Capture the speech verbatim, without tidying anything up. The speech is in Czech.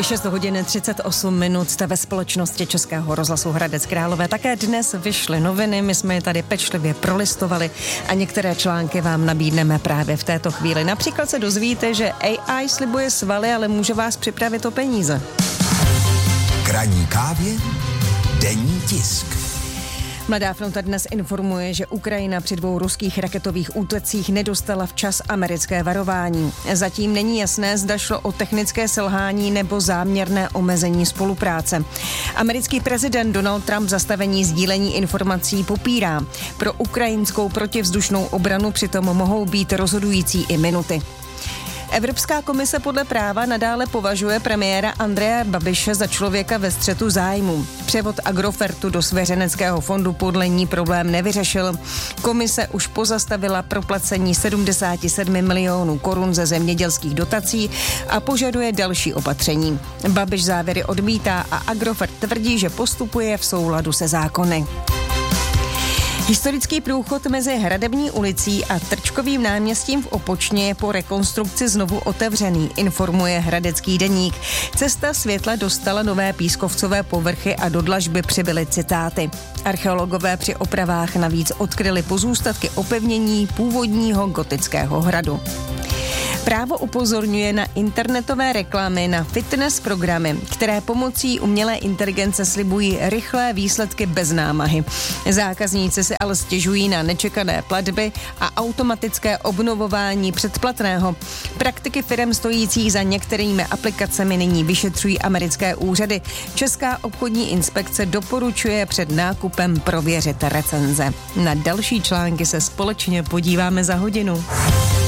Je šest hodin třicet osm minut, jste ve společnosti Českého rozhlasu Hradec Králové. Také dnes vyšly noviny, my jsme je tady pečlivě prolistovali a některé články vám nabídneme právě v této chvíli. Například se dozvíte, že A I slibuje svaly, ale může vás připravit o peníze. K ranní kávě denní tisk. Mladá fronta dnes informuje, že Ukrajina při dvou ruských raketových útocích nedostala včas americké varování. Zatím není jasné, zda šlo o technické selhání nebo záměrné omezení spolupráce. Americký prezident Donald Trump zastavení sdílení informací popírá. Pro ukrajinskou protivzdušnou obranu přitom mohou být rozhodující i minuty. Evropská komise podle práva nadále považuje premiéra Andreje Babiše za člověka ve střetu zájmů. Převod Agrofertu do svěřeneckého fondu podle ní problém nevyřešil. Komise už pozastavila proplacení sedmdesát sedm milionů korun ze zemědělských dotací a požaduje další opatření. Babiš závěry odmítá a Agrofert tvrdí, že postupuje v souladu se zákony. Historický průchod mezi Hradební ulicí a Trčkovým náměstím v Opočně je po rekonstrukci znovu otevřený, informuje Hradecký deník. Cesta světla dostala nové pískovcové povrchy a do dlažby přibyly citáty. Archeologové při opravách navíc odkryli pozůstatky opevnění původního gotického hradu. Právo upozorňuje na internetové reklamy na fitness programy, které pomocí umělé inteligence slibují rychlé výsledky bez námahy. Zákazníci si ale stěžují na nečekané platby a automatické obnovování předplatného. Praktiky firem stojících za některými aplikacemi nyní vyšetřují americké úřady. Česká obchodní inspekce doporučuje před nákupem prověřit recenze. Na další články se společně podíváme za hodinu.